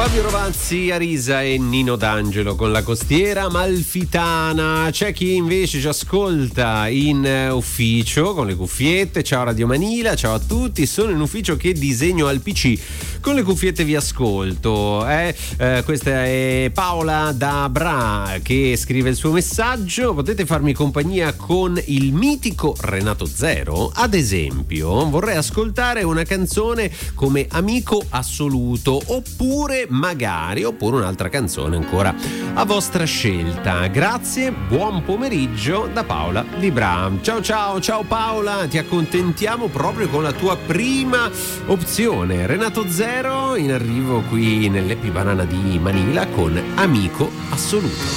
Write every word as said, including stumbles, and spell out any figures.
Fabio Rovazzi, Arisa e Nino D'Angelo con la Costiera Amalfitana. C'è chi invece ci ascolta in ufficio con le cuffiette. Ciao Radio Manila, ciao a tutti. Sono in ufficio che disegno al P C. Con le cuffiette vi ascolto. Eh? Eh, questa è Paola da Bra che scrive il suo messaggio. Potete farmi compagnia con il mitico Renato Zero? Ad esempio, vorrei ascoltare una canzone come Amico Assoluto, oppure magari oppure un'altra canzone ancora a vostra scelta. Grazie, buon pomeriggio da Paola di Bra. Ciao ciao ciao Paola, ti accontentiamo proprio con la tua prima opzione. Renato Zero in arrivo qui nell'Epibanana di Manila con Amico Assoluto.